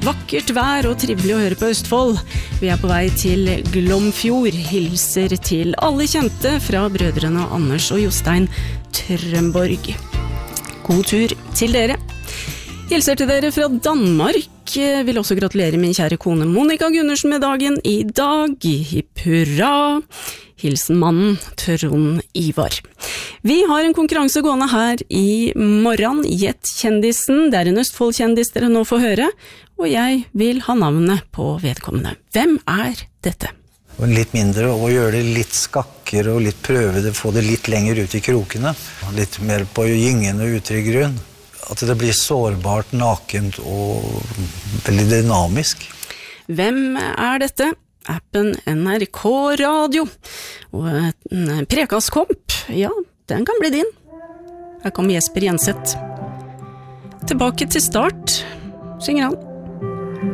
Vakkert vær og trivelig å høre på Østfold. Vi på vei til Glomfjord. Hilser til alle kjente fra brødrene Anders og Jostein Trømborg. God tur til dere. Hilser til dere fra Danmark. Vil også gratulere min kjære kone Monica Gundersen med dagen i dag. Hipp hurra. Hilsen mannen Trond Ivar. Vi har en konkurranse gående her i morgen. Gjett kjendisen. Det en Østfold-kjendis dere nå får høre. Og jeg vil ha navnet på vedkommende. Hvem dette? Litt mindre, og gjøre det litt skakker og litt prøve det, få det litt lenger ut i krokene. Litt mer på gyngende utrygg grunn. At det blir sårbart, nakent og veldig dynamisk. Hvem dette? Appen NRK Radio. Og en prekaskomp, ja, den kan bli din. Her kommer Jesper Jenseth. Tilbake til start, synger han.